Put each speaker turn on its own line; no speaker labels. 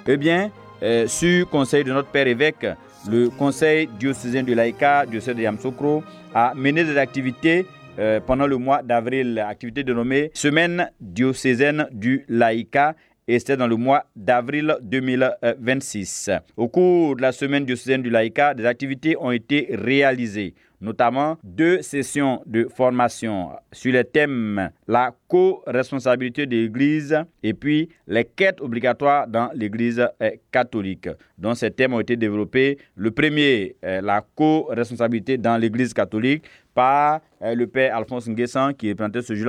Eh bien, sur conseil de notre père évêque, le conseil diocésain du laïcat, diocèse de Yamoussoukro, a mené des activités pendant le mois d'avril, activité dénommée Semaine diocésaine du laïcat, et c'était dans le mois d'avril 2026. Au cours de la semaine diocésaine du laïcat, des activités ont été réalisées, notamment 2 sessions de formation sur les thèmes la co-responsabilité de l'Église et puis les quêtes obligatoires dans l'Église catholique. Donc ces thèmes ont été développés. Le premier, la co-responsabilité dans l'Église catholique par le père Alphonse Nguessan qui est présenté ce jour